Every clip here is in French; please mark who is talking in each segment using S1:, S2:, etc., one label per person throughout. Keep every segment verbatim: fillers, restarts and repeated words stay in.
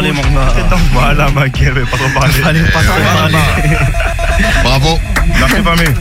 S1: parler, mon gars.
S2: Voilà, ma gueule, pas trop parler.
S1: Fallait pas trop parler.
S3: Bravo.
S2: Merci, famille.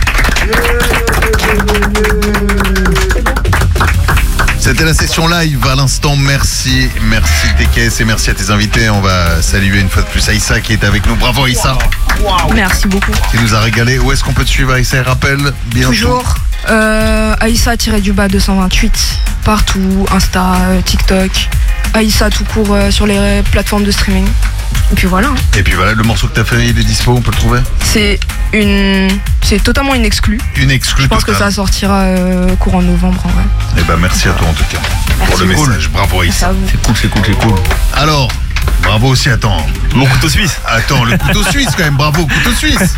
S3: C'était la session live à l'instant. Merci, merci T K S et merci à tes invités. On va saluer une fois de plus Aïssa qui est avec nous. Bravo Aïssa.
S4: Merci beaucoup.
S3: Qui nous a régalé. Où est-ce qu'on peut te suivre Aïssa? Rappelle bien.
S4: Toujours euh, Aïssa-du-bas deux cent vingt-huit. Partout, Insta, euh, TikTok. Aïssa tout court euh, sur les plateformes de streaming. Et puis voilà.
S3: Et puis voilà, le morceau que t'as fait, il est dispo, on peut le trouver?
S4: C'est une... C'est totalement une exclue.
S3: Une exclue.
S4: Je pense
S3: totale.
S4: que ça sortira euh, courant novembre en vrai.
S3: Eh ben merci à toi en tout cas.
S4: Merci.
S3: Pour le
S4: Cool.
S3: message. Bravo Aïssa.
S2: C'est cool, c'est cool, c'est cool.
S3: Alors, bravo aussi, attends.
S2: Mon couteau suisse.
S3: Attends, le couteau suisse quand même, bravo, couteau suisse.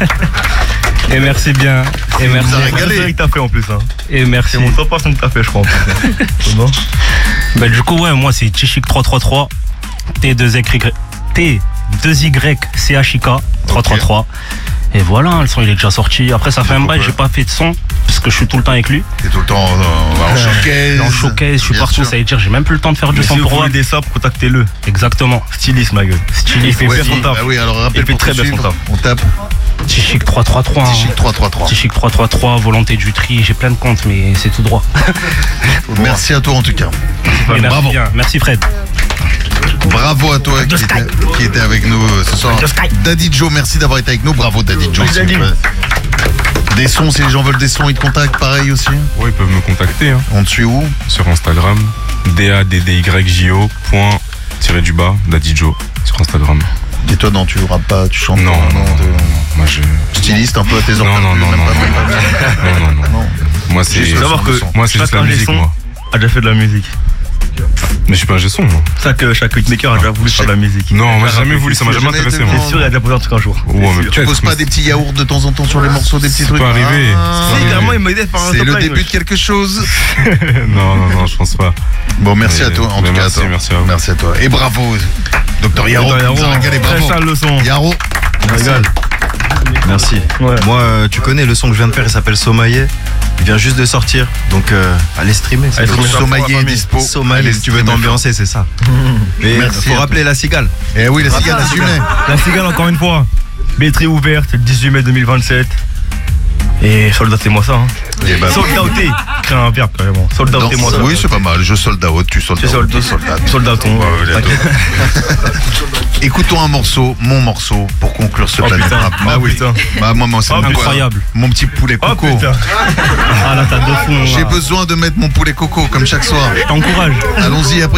S1: Et merci bien. Et
S3: Il
S1: merci.
S3: nous a régalé.
S2: C'est vrai que t'as fait en plus. Hein.
S1: Et merci.
S2: C'est mon top personne que t'as fait, je crois. En plus. C'est bon.
S1: Bah, du coup, ouais, moi, c'est Tchichik trois cent trente-trois. T deux Y. T deux Y C H I K trois cent trente-trois. Et voilà, le son il est déjà sorti. Après, ça fait un bail, j'ai pas fait de son parce que je suis tout le temps avec lui.
S3: T'es tout le temps euh, en showcase.
S1: En showcase, je suis
S3: Bien
S1: partout.
S3: sûr.
S1: Ça veut dire, j'ai même plus le temps de faire du
S2: Mais
S1: son
S2: si vous
S1: pour moi.
S2: voulez des sabres, contactez-le.
S1: Exactement.
S2: Styliste, ma gueule.
S1: Styliste.
S2: Il fait
S3: Ouais,
S2: bien son
S3: il-
S2: taf.
S3: ah oui, alors rappelle
S2: Il fait
S3: pour
S2: très
S3: te
S2: bien son
S3: suivre,
S2: taf.
S3: on tape
S1: Tchichik trois cent trente-trois. hein.
S3: Tchichik trois cent trente-trois.
S1: Tchichik trois cent trente-trois, volonté du tri. J'ai plein de comptes, mais c'est tout droit.
S3: Merci à toi en tout cas.
S1: Et merci
S3: Bravo.
S1: bien. Merci Fred.
S3: Bravo à toi qui était, qui était avec nous euh, ce soir. Daddy Joe, merci d'avoir été avec nous. Bravo Daddy Joe.
S2: Oui,
S3: s'il vous
S2: Daddy.
S3: plaît. Des sons, si les gens veulent des sons, ils te contactent pareil aussi.
S5: Ouais, ils peuvent me contacter hein,
S3: On te suit où?
S5: sur Instagram. D A D D Y J O point tiré du bas Daddy Joe sur Instagram.
S3: Et toi, non, tu rappes pas, tu chantes
S5: Non,
S3: pas,
S5: non, non,
S3: t'es
S5: non, moi je.
S3: styliste un peu à tes heures
S5: Non, non,
S3: perdues,
S5: non,
S3: même
S5: non,
S3: pas,
S5: non,
S3: même pas.
S5: non, non, non.
S3: Non.
S5: Moi c'est.
S3: Juste
S2: Faut savoir que
S5: Moi c'est juste
S2: chaque
S5: la musique,
S2: ingé son
S5: moi.
S2: a déjà fait de la musique.
S5: Mais je suis pas un G-son, moi.
S2: C'est ça que chaque beatmaker a déjà voulu faire de la musique.
S5: Non, moi j'ai
S2: Faire
S5: jamais
S2: un
S5: voulu, ça m'a
S2: peu.
S5: jamais
S3: jamais
S5: intéressé,
S3: été
S5: moi.
S2: C'est sûr, il a déjà posé un truc un jour.
S5: Ouais, mais
S3: Tu
S5: peut-être,
S3: poses
S5: mais
S3: pas des petits yaourts de temps en temps sur les morceaux, des petits
S5: c'est
S3: trucs?
S5: pas arrivé.
S3: Ah.
S5: C'est
S2: Si,
S5: pas
S2: carrément,
S5: arrivé.
S2: il m'a aidé par un
S3: C'est
S2: top
S3: le
S2: line,
S3: début
S2: wesh.
S3: de quelque chose.
S5: Non, non, non, je pense pas.
S3: Bon, merci
S5: Mais-
S3: à toi, en
S5: mais
S3: tout cas.
S5: merci,
S3: à toi.
S5: merci à vous.
S3: Merci à toi. Et bravo, docteur Yaro.
S2: Docteur Yaro,
S3: Vous avez régalé,
S2: très
S3: bravo.
S2: sale leçon.
S3: Yaro.
S2: On régale.
S6: Merci.
S2: Ouais.
S6: Moi, euh, tu connais le son que je viens de faire, il s'appelle Sommaillé. Il vient juste de sortir. Donc, euh, allez streamer. c'est
S2: Allez
S6: tout.
S2: streamer.
S3: Sommaillé est dispo.
S6: Sommaillé,
S3: Allez,
S6: si tu veux
S3: streamer.
S6: t'ambiancer, c'est ça. Mais
S3: Merci
S6: faut
S3: à
S6: rappeler la cigale.
S3: Eh oui, les cigales assumées.
S2: La cigale, encore une fois. Billetterie ouverte, le dix-huit mai deux mille vingt-sept. Et soldatez-moi ça. Hein.
S3: Eh ben,
S2: Soldauté. Crée un verbe carrément. Soldatez-moi
S3: dans-
S2: ça.
S3: oui, c'est pas mal. Je soldat haute, tu soldat
S2: C'est
S3: haute,
S2: soldat.
S3: tu soldat.
S2: Soldaton.
S3: Ouais, ouais,
S2: T'inquiète.
S3: Écoutons un morceau, mon morceau, pour conclure ce
S2: Oh,
S3: Planète
S2: putain.
S3: Rap. Bah
S2: Oh,
S3: oui.
S2: putain.
S3: Bah moi, moi c'est
S2: Oh,
S3: mon,
S1: incroyable.
S3: mon petit poulet
S2: Oh
S3: coco.
S2: putain.
S1: Ah là, t'as deux fonds.
S3: J'ai
S1: là.
S3: besoin de mettre mon poulet coco comme chaque soir.
S1: Je t'encourage.
S3: Allons-y après.